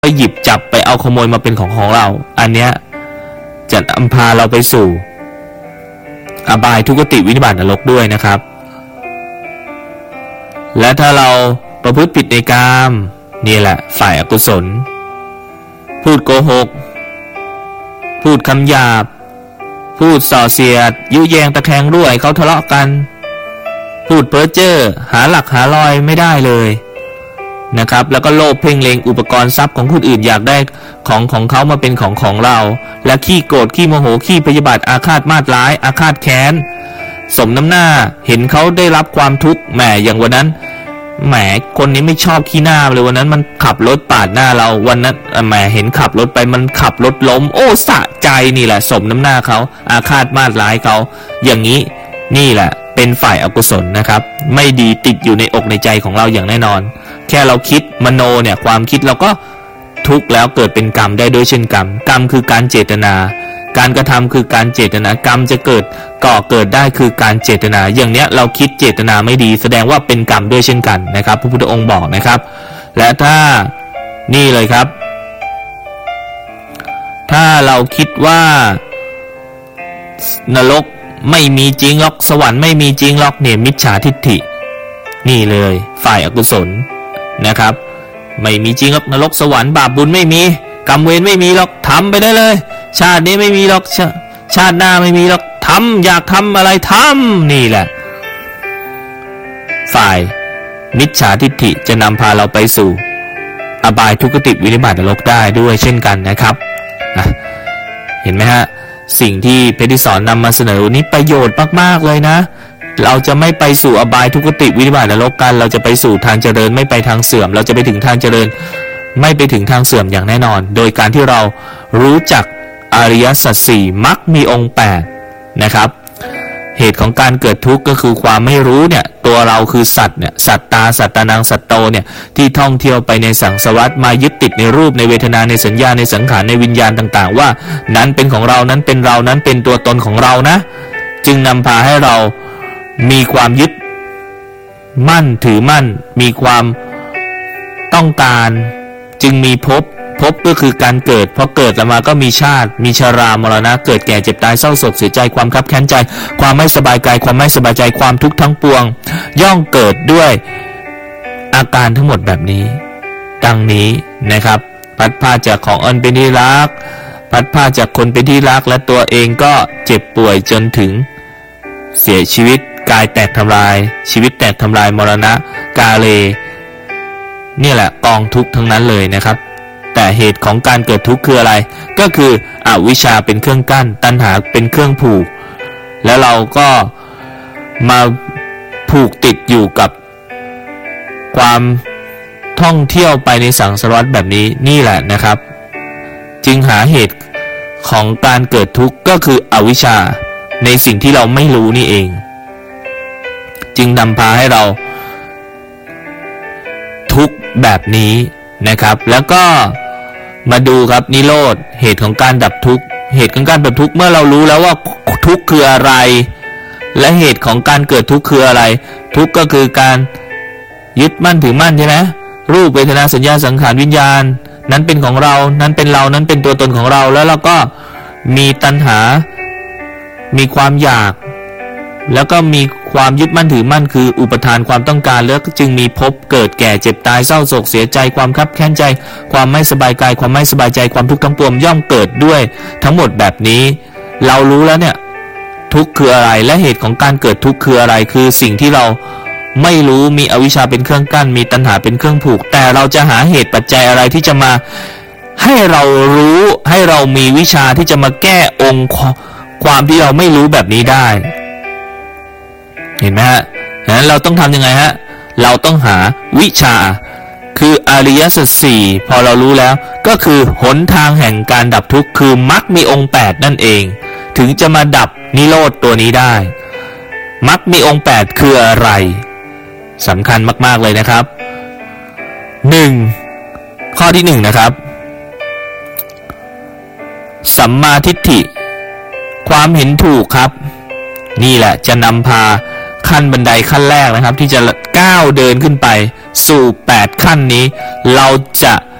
ไปหยิบจับไปเอาขโมยมาเป็นของเราอันเนี้ยจะนำพาเราไปสู่อบายทุกขติวินิบาตนรกด้วยนะครับและถ้าเราประพฤติผิดในกามนี่แหละฝ่ายอกุศลพูดโกหกพูดคำหยาบพูดส่อเสียดยุแยงตะแคงรั่วให้เขาทะเลาะกันพูดเพ้อเจ้อหาหลักหารอยไม่ได้เลยนะครับแล้วก็โลภเพ่งเล็งอุปกรณ์ทรัพย์ของคนอื่นอยากได้ของเขามาเป็นของเราและขี้โกรธขี้โมโหขี้พยาบาทอาฆาตมาตร้ายอาฆาตแค้นสมน้ำหน้าเห็นเขาได้รับความทุกข์แหมอย่างวันนั้นแหมคนนี้ไม่ชอบขี้หน้าเลยวันนั้นมันขับรถปาดหน้าเราวันนั้นแหมเห็นขับรถไปมันขับรถล้มโอ้สะใจนี่แหละสมน้ำหน้าเขาอาฆาตมาตร้ายเขาอย่างนี้นี่แหละเป็นฝ่ายอกุศลนะครับไม่ดีติดอยู่ในอกในใจของเราอย่างแน่นอนแค่เราคิดมโนเนี่ยความคิดเราก็ทุกข์แล้วเกิดเป็นกรรมได้ด้วยเช่นกันกรรมคือการเจตนาการกระทำคือการเจตนากรรมจะเกิดก่อเกิดได้คือการเจตนาอย่างเนี้ยเราคิดเจตนาไม่ดีแสดงว่าเป็นกรรมด้วยเช่นกันนะครับพระพุทธองค์บอกนะครับและถ้านี่เลยครับถ้าเราคิดว่านรกไม่มีจริงหรอกสวรรค์ไม่มีจริงหรอกเนี่ยมิจฉาทิฏฐินี่เลยฝ่ายอกุศลนะครับไม่มีจริงหรอกนรกสวรรค์บาปบุญไม่มีกรรมเวรไม่มีหรอกทำไปได้เลยชาตินี้ไม่มีหรอกชาติหน้าไม่มีหรอกทำอยากทำอะไรทำนี่แหละฝ่ายมิจฉาทิฏฐิจะนำพาเราไปสู่อบายทุกขติวินิบาตนรกได้ด้วยเช่นกันนะครับเห็นไหมฮะสิ่งที่เพชรสอนนำมาเสนอวันนี้ประโยชน์มากๆเลยนะเราจะไม่ไปสู่อบายทุกขติวินิบาตนรกกันเราจะไปสู่ทางเจริญไม่ไปทางเสื่อมเราจะไปถึงทางเจริญไม่ไปถึงทางเสื่อมอย่างแน่นอนโดยการที่เรารู้จักอริยสัจสี่มรรคมีองค์8นะครับเหตุของการเกิดทุกข์ก็คือความไม่รู้เนี่ยตัวเราคือสัตว์เนี่ยสัตตาสัตตานังสัตโตเนี่ยที่ท่องเที่ยวไปในสังสารวัฏมายึดติดในรูปในเวทนาในสัญญาในสังขารในวิญญาณต่างๆว่านั้นเป็นของเรานั้นเป็นเรานั้นเป็นตัวตนของเรานะจึงนำพาให้เรามีความยึดมั่นถือมั่นมีความต้องการจึงมีภพก็คือการเกิดพอเกิดแล้วมาก็มีชาติมีชรามรณะเกิดแก่เจ็บตายเศร้าโศกเสียใจความคับแค้นใจความไม่สบายกายความไม่สบายใจความทุกข์ทั้งปวงย่อมเกิดด้วยอาการทั้งหมดแบบนี้ดังนี้นะครับพัดพาจากของอันเป็นที่รักพัดพาจากคนเป็นที่รักและตัวเองก็เจ็บป่วยจนถึงเสียชีวิตกายแตกทำลายชีวิตแตกทำลายมรณะกาเลนี่แหละกองทุกข์ทั้งนั้นเลยนะครับแต่เหตุของการเกิดทุกข์คืออะไรก็คืออวิชชาเป็นเครื่องกั้นตัณหาเป็นเครื่องผูกแล้วเราก็มาผูกติดอยู่กับความท่องเที่ยวไปในสังสารวัฏแบบนี้นี่แหละนะครับจึงหาเหตุของการเกิดทุกข์ก็คืออวิชชาในสิ่งที่เราไม่รู้นี่เองจึงนำพาให้เราทุกข์แบบนี้นะครับแล้วก็มาดูครับนิโรธเหตุของการดับทุกข์เหตุของการดับทุกข์เมื่อเรารู้แล้วว่าทุกข์คืออะไรและเหตุของการเกิดทุกข์คืออะไรทุกข์ก็คือการยึดมั่นถือมั่นใช่ไหมรูปเวทนาสัญญาสังขารวิญญาณนั้นเป็นของเรานั้นเป็นเรานั้นเป็นตัวตนของเราแล้วเราก็มีตัณหามีความอยากแล้วก็มีความยึดมั่นถือมั่นคืออุปทานความต้องการแล้วจึงมีภพเกิดแก่เจ็บตายเศร้าโศกเสียใจความคับแค้นใจความไม่สบายกายความไม่สบายใจความทุกข์ทั้งปวงย่อมเกิดด้วยทั้งหมดแบบนี้เรารู้แล้วเนี่ยทุกข์คืออะไรและเหตุของการเกิดทุกข์คืออะไรคือสิ่งที่เราไม่รู้มีอวิชชาเป็นเครื่องกั้นมีตัณหาเป็นเครื่องผูกแต่เราจะหาเหตุปัจจัยอะไรที่จะมาให้เรารู้ให้เรามีวิชาที่จะมาแก้องค์ความที่เราไม่รู้แบบนี้ได้เห็นไหมฮะงั้นเราต้องทำยังไงฮะเราต้องหาวิชาคืออริยสัจสี่พอเรารู้แล้วก็คือหนทางแห่งการดับทุกข์คือมรรคมีองค์8นั่นเองถึงจะมาดับนิโรธตัวนี้ได้มรรคมีองค์8คืออะไรสำคัญมากๆเลยนะครับ1ข้อที่1นะครับสัมมาทิฏฐิความเห็นถูกครับนี่แหละจะนำพาขั้นบันไดขั้นแรกนะครับที่จะก้าวเดินขึ้นไปสู่8ขั้นนี้เราจะ